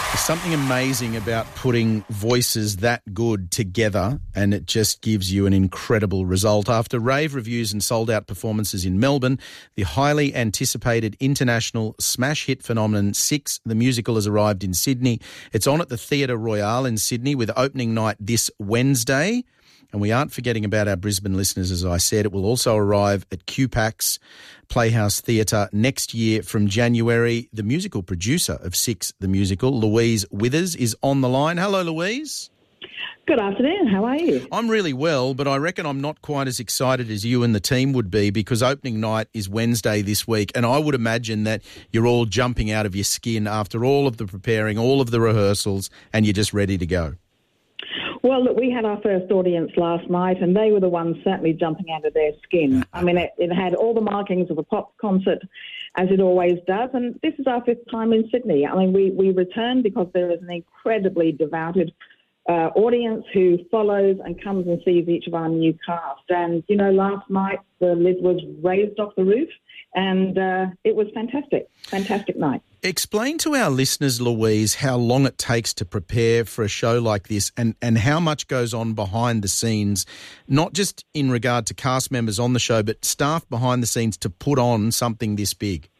There's something amazing about putting voices that good together, and it just gives you an incredible result. After rave reviews and sold-out performances in Melbourne, the highly anticipated international smash hit phenomenon Six, the musical, has arrived in Sydney. It's on at the Theatre Royale in Sydney with opening night this Wednesday. And we aren't forgetting about our Brisbane listeners, as I said. It will also arrive at QPAX Playhouse Theatre next year from January. The musical producer of Six, the musical, Louise Withers, is on the line. Hello, Louise. Good afternoon. How are you? I'm really well, but I reckon I'm not quite as excited as you and the team would be because opening night is Wednesday this week, and I would imagine that you're all jumping out of your skin after all of the preparing, all of the rehearsals, and you're just ready to go. Well, look, we had our first audience last night, and they were the ones certainly jumping out of their skin. I mean, it had all the markings of a pop concert, as it always does, and this is our fifth time in Sydney. I mean, we returned because there is an incredibly devoted audience who follows and comes and sees each of our new cast. And, you know, last night the lid was raised off the roof, and it was fantastic night. Explain to our listeners, Louise, how long it takes to prepare for a show like this and how much goes on behind the scenes, not just in regard to cast members on the show, but staff behind the scenes to put on something this big.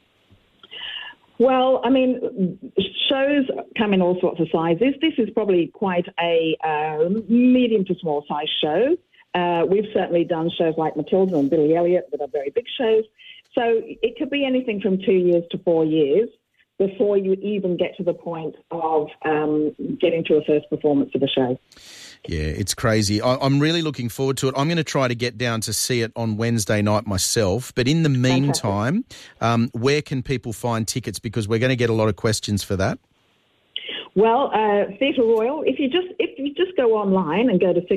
Well, I mean, shows come in all sorts of sizes. This is probably quite a medium to small size show. We've certainly done shows like Matilda and Billy Elliot that are very big shows. So it could be anything from 2 years to 4 years before you even get to the point of getting to a first performance of the show. Yeah, it's crazy. I'm really looking forward to it. I'm going to try to get down to see it on Wednesday night myself. But in the meantime, where can people find tickets? Because we're going to get a lot of questions for that. Well, Theatre Royal, if you just go online and go to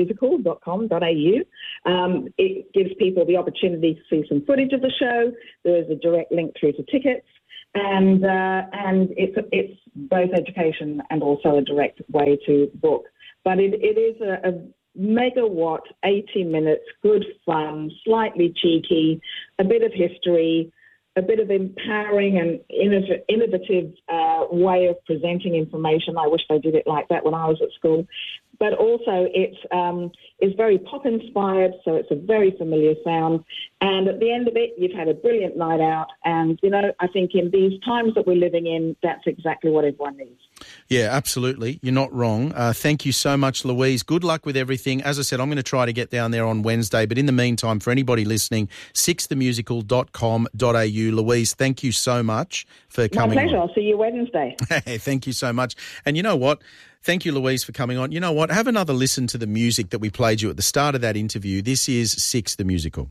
sixthemusical.com.au, it gives people the opportunity to see some footage of the show. There is a direct link through to tickets. And it's both education and also a direct way to book. But it is a megawatt, 80 minutes, good fun, slightly cheeky, a bit of history, a bit of empowering and innovative way of presenting information. I wish they did it like that when I was at school. But also it's very pop-inspired, so it's a very familiar sound. And at the end of it, you've had a brilliant night out. And, you know, I think in these times that we're living in, that's exactly what everyone needs. Yeah, absolutely. You're not wrong. Thank you so much, Louise. Good luck with everything. As I said, I'm going to try to get down there on Wednesday. But in the meantime, for anybody listening, sixthemusical.com.au. Louise, thank you so much for coming on. My pleasure. I'll see you Wednesday. Thank you so much. And you know what? Thank you, Louise, for coming on. You know what? Have another listen to the music that we played you at the start of that interview. This is Six, the musical.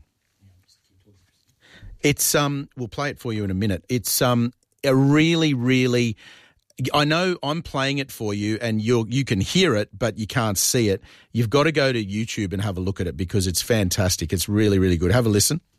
It's we'll play it for you in a minute. It's a really, really. I know I'm playing it for you, and you can hear it, but you can't see it. You've got to go to YouTube and have a look at it because it's fantastic. It's really, really good. Have a listen.